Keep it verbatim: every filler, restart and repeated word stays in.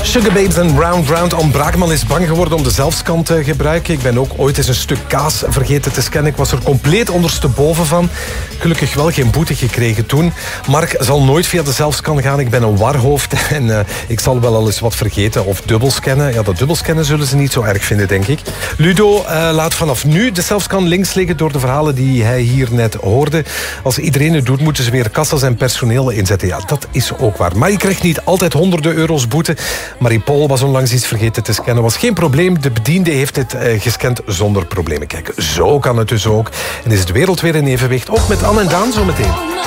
Sugababes en Round Round. Oom Braakman is bang geworden om de zelfscan te gebruiken. Ik ben ook ooit eens een stuk kaas vergeten te scannen. Ik was er compleet ondersteboven van. Gelukkig wel geen boete gekregen toen. Mark zal nooit via de zelfscan gaan. Ik ben een warhoofd en uh, ik zal wel al eens wat vergeten of dubbelscannen. Ja, dat dubbelscannen zullen ze niet zo erg vinden, denk ik. Ludo uh, laat vanaf nu de zelfscan links liggen door de verhalen die hij hier net hoorde. Als iedereen het doet, moeten ze weer kassas en personeel inzetten. Ja, dat is ook waar. Maar je krijgt niet altijd honderden euro's boete. Marie-Paul was onlangs iets vergeten te scannen. Was geen probleem. De bediende heeft het uh, gescand zonder problemen. Kijk, zo kan het dus ook. En is de wereld weer in evenwicht. Ook met Anne en Daan zometeen.